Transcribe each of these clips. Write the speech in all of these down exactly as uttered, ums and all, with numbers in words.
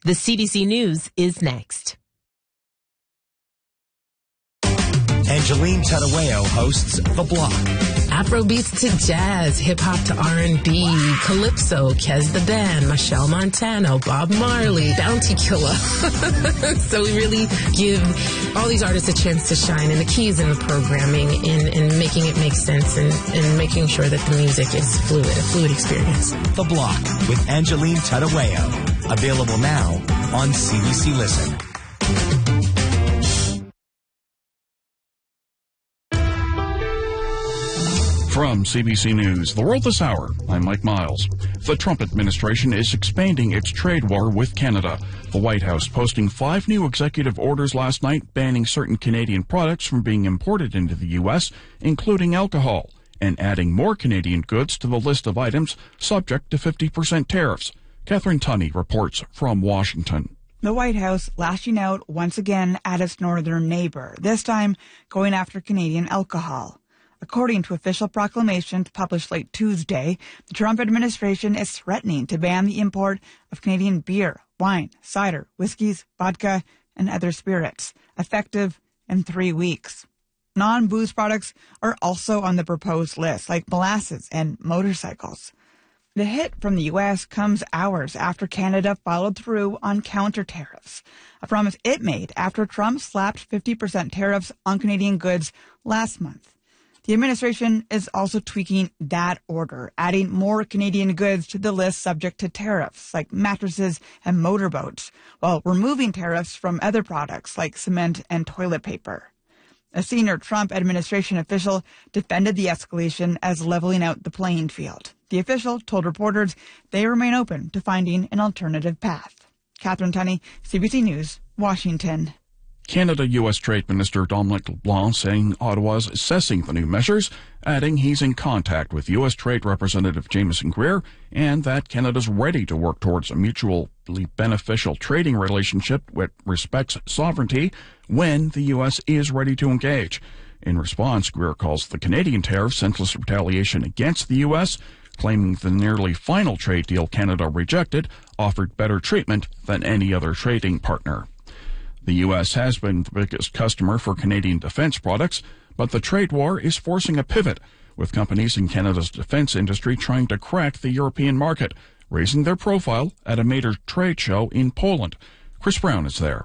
The C B C News is next. Angeline Tadaweo hosts The Block. Afrobeats to jazz, hip-hop to R and B, Calypso, Kez the Band, Michelle Montano, Bob Marley, Bounty Killer. So we really give all these artists a chance to shine, and the keys in the programming and, and making it make sense and, and making sure that the music is fluid, a fluid experience. The Block with Angeline Tadaweo. Available now on C B C Listen. From C B C News, The World This Hour, I'm Mike Miles. The Trump administration is expanding its trade war with Canada. The White House posting five new executive orders last night banning certain Canadian products from being imported into the U S, including alcohol, and adding more Canadian goods to the list of items subject to fifty percent tariffs. Catherine Tunney reports from Washington. The White House lashing out once again at its northern neighbor, this time going after Canadian alcohol. According to official proclamations published late Tuesday, the Trump administration is threatening to ban the import of Canadian beer, wine, cider, whiskeys, vodka, and other spirits, effective in three weeks. Non-booze products are also on the proposed list, like molasses and motorcycles. The hit from the U S comes hours after Canada followed through on counter tariffs, a promise it made after Trump slapped fifty percent tariffs on Canadian goods last month. The administration is also tweaking that order, adding more Canadian goods to the list subject to tariffs, like mattresses and motorboats, while removing tariffs from other products like cement and toilet paper. A senior Trump administration official defended the escalation as leveling out the playing field. The official told reporters they remain open to finding an alternative path. Catherine Tunney, C B C News, Washington. Canada-U S Trade Minister Dominic LeBlanc saying Ottawa is assessing the new measures, adding he's in contact with U S Trade Representative Jameson Greer and that Canada's ready to work towards a mutually beneficial trading relationship which respects sovereignty when the U S is ready to engage. In response, Greer calls the Canadian tariff senseless retaliation against the U S, claiming the nearly final trade deal Canada rejected offered better treatment than any other trading partner. The U S has been the biggest customer for Canadian defense products, but the trade war is forcing a pivot, with companies in Canada's defense industry trying to crack the European market, raising their profile at a major trade show in Poland. Chris Brown is there.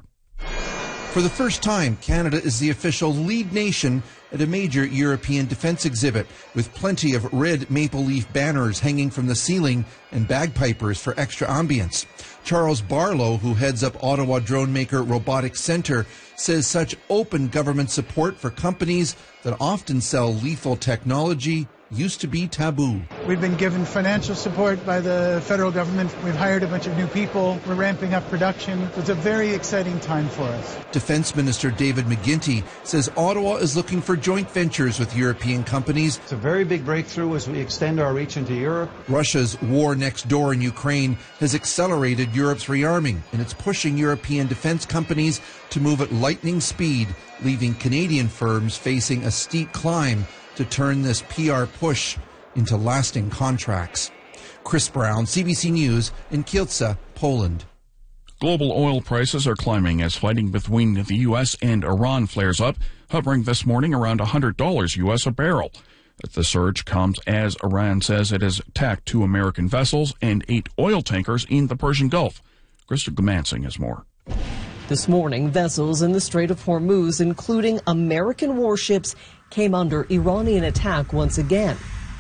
For the first time, Canada is the official lead nation at a major European defense exhibit, with plenty of red maple leaf banners hanging from the ceiling and bagpipers for extra ambience. Charles Barlow, who heads up Ottawa drone maker Robotics Centre, says such open government support for companies that often sell lethal technology used to be taboo. We've been given financial support by the federal government. We've hired a bunch of new people. We're ramping up production. It's a very exciting time for us. Defense Minister David McGuinty says Ottawa is looking for joint ventures with European companies. It's a very big breakthrough as we extend our reach into Europe. Russia's war next door in Ukraine has accelerated Europe's rearming, and it's pushing European defense companies to move at lightning speed, leaving Canadian firms facing a steep climb to turn this P R push into lasting contracts. Chris Brown, C B C News in Kielce, Poland. Global oil prices are climbing as fighting between the U S and Iran flares up, hovering this morning around one hundred dollars U S a barrel. The surge comes as Iran says it has attacked two American vessels and eight oil tankers in the Persian Gulf. Krista Gamansing has more. This morning, vessels in the Strait of Hormuz, including American warships, came under Iranian attack once again.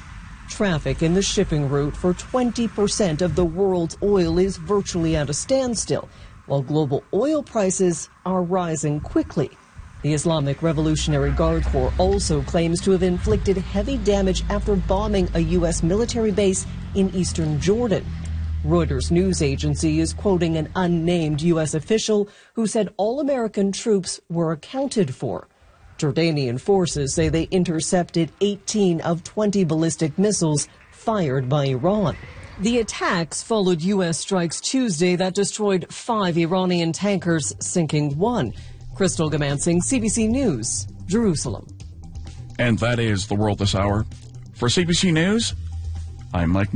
Traffic in the shipping route for twenty percent of the world's oil is virtually at a standstill, while global oil prices are rising quickly. The Islamic Revolutionary Guard Corps also claims to have inflicted heavy damage after bombing a U S military base in eastern Jordan. Reuters news agency is quoting an unnamed U S official who said all American troops were accounted for. Jordanian forces say they intercepted eighteen of twenty ballistic missiles fired by Iran. The attacks followed U S strikes Tuesday that destroyed five Iranian tankers, sinking one. Crystal Gamansing, C B C News, Jerusalem. And that is The World This Hour. For C B C News, I'm Mike